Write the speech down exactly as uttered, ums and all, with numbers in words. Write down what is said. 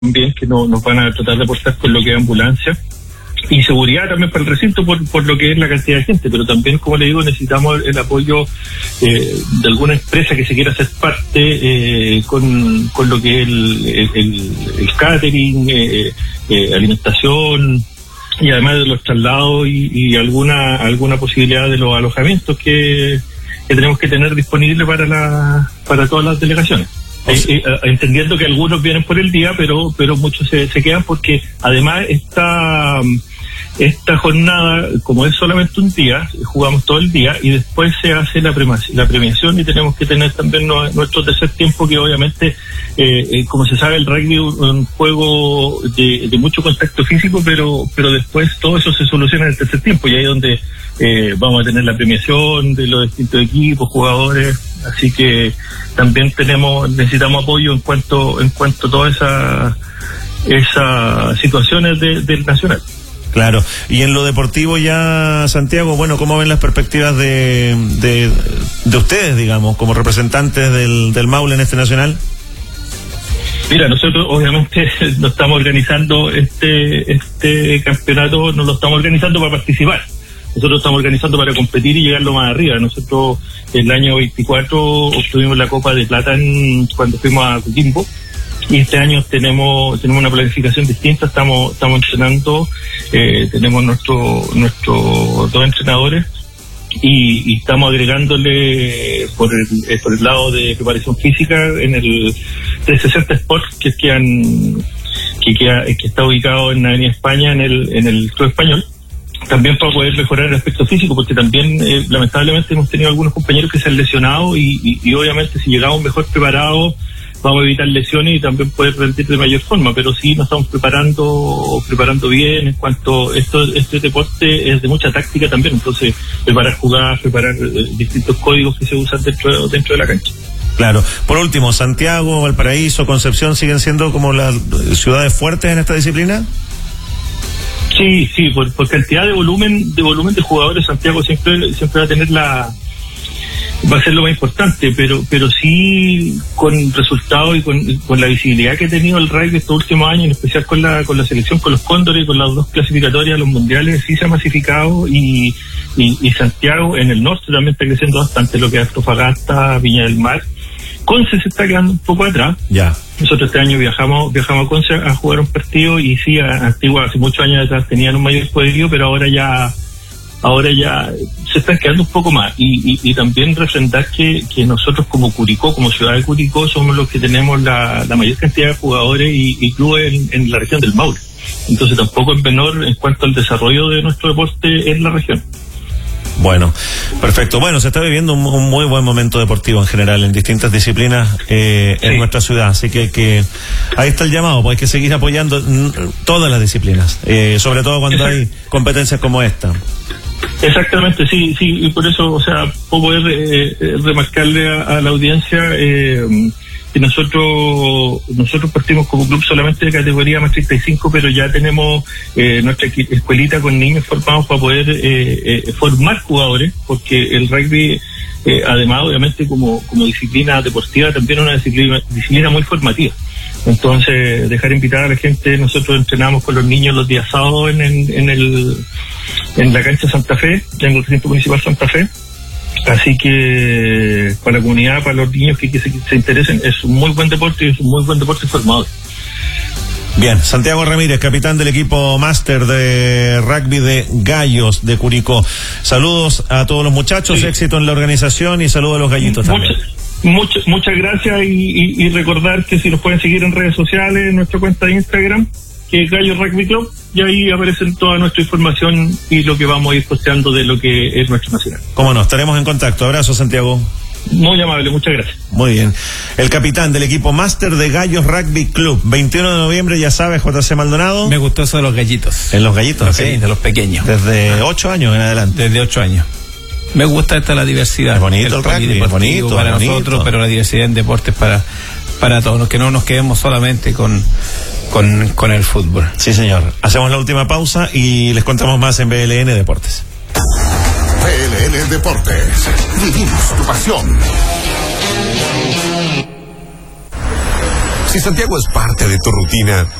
también que no, nos van a tratar de aportar con lo que es ambulancia y seguridad también para el recinto por, por lo que es la cantidad de gente, pero también, como le digo, necesitamos el apoyo eh, de alguna empresa que se quiera hacer parte eh, con, con lo que es el, el, el catering, eh, eh, alimentación y además de los traslados y, y alguna alguna posibilidad de los alojamientos que, que tenemos que tener disponibles para la para todas las delegaciones. Eh, eh, entendiendo que algunos vienen por el día, pero pero muchos se, se quedan porque además esta esta jornada, como es solamente un día, jugamos todo el día y después se hace la premiación, la premiación y tenemos que tener también no, nuestro tercer tiempo, que obviamente, eh, eh, como se sabe, el rugby es un juego de, de mucho contacto físico, pero pero después todo eso se soluciona en el tercer tiempo y ahí es donde eh, vamos a tener la premiación de los distintos equipos, jugadores, así que también tenemos necesitamos apoyo en cuanto en cuanto a todas esas esas situaciones de, del Nacional. Claro, y en lo deportivo ya, Santiago, bueno, ¿cómo ven las perspectivas de de, de ustedes, digamos, como representantes del, del Maule en este Nacional? Mira, nosotros obviamente nos estamos organizando este este campeonato, nos lo estamos organizando para participar. Nosotros estamos organizando para competir y llegar lo más arriba. Nosotros el año veinticuatro obtuvimos la Copa de Plata en, cuando fuimos a Coquimbo. Y este año tenemos tenemos una planificación distinta, estamos estamos entrenando, eh, tenemos nuestro nuestro dos entrenadores y, y estamos agregándole por el por el lado de preparación física en el trescientos sesenta Sports, que que, han, que, que, que está ubicado en Avenida España, en el en el Club Español, también para poder mejorar el aspecto físico, porque también eh, lamentablemente hemos tenido algunos compañeros que se han lesionado y, y, y obviamente si llegamos mejor preparados vamos a evitar lesiones y también poder rendir de mayor forma, pero sí nos estamos preparando preparando bien en cuanto esto este deporte es de mucha táctica también, entonces preparar jugadas, preparar eh, distintos códigos que se usan dentro dentro de la cancha. Claro. Por último, Santiago, Valparaíso, Concepción siguen siendo como las ciudades fuertes en esta disciplina. Sí, sí, por, por cantidad de volumen de volumen de jugadores, Santiago siempre siempre va a tener la va a ser lo más importante, pero pero sí con resultados y con, con la visibilidad que ha tenido el rugby estos últimos años, en especial con la con la selección, con los Cóndores, con las dos clasificatorias a los mundiales, sí se ha masificado y, y, y Santiago en el norte también está creciendo bastante, lo que es Antofagasta, Viña del Mar. Conce se está quedando un poco atrás. Ya. Nosotros este año viajamos viajamos a Conce a jugar un partido y sí, a Antigua hace muchos años atrás tenían un mayor poderío, pero ahora ya ahora ya se están quedando un poco más y, y, y también refrendar que, que nosotros como Curicó, como ciudad de Curicó, somos los que tenemos la, la mayor cantidad de jugadores y, y clubes en, en la región del Maule. Entonces tampoco es menor en cuanto al desarrollo de nuestro deporte en la región. Bueno, perfecto. Bueno, se está viviendo un, un muy buen momento deportivo en general, en distintas disciplinas eh, sí. en nuestra ciudad. Así que, que ahí está el llamado, pues hay que seguir apoyando todas las disciplinas, eh, sobre todo cuando hay competencias como esta. Exactamente, sí, sí, y por eso, o sea, puedo poder eh, remarcarle a, a la audiencia eh, que nosotros nosotros partimos como club solamente de categoría más treinta y cinco, pero ya tenemos eh, nuestra escuelita con niños formados para poder eh, eh, formar jugadores, porque el rugby, eh, además, obviamente, como, como disciplina deportiva, también es una disciplina, disciplina muy formativa. Entonces, dejar invitar a la gente, nosotros entrenamos con los niños los días sábados en, en, en el en la cancha Santa Fe, en el recinto municipal Santa Fe. Así que para la comunidad, para los niños que, que se, se interesen, es un muy buen deporte y es un muy buen deporte formado. Bien, Santiago Ramírez, capitán del equipo máster de rugby de Gallos de Curicó. Saludos a todos los muchachos, sí. Éxito en la organización y saludos a los gallitos Muchas, también. Muchas, muchas gracias y, y, y recordar que si nos pueden seguir en redes sociales, en nuestra cuenta de Instagram, que es Gallos Rugby Club, y ahí aparecen toda nuestra información y lo que vamos a ir posteando de lo que es nuestro nacional. Cómo no, estaremos en contacto. Abrazo, Santiago. Muy amable, muchas gracias. Muy bien. El capitán del equipo máster de Gallos Rugby Club, veintiuno de noviembre, ya sabes, J C Maldonado. Me gustó eso de los gallitos. En los gallitos, sí, sí. De los pequeños. Desde ocho años en adelante. Desde ocho años. Me gusta esta la diversidad. Es bonito el, el rugby, es bonito para bonito. nosotros, pero la diversidad en deportes para para todos, que no nos quedemos solamente con con con el fútbol. Sí, señor. Hacemos la última pausa y les contamos más en B L N Deportes. B L N Deportes. Vivimos tu pasión. Si Santiago es parte de tu rutina,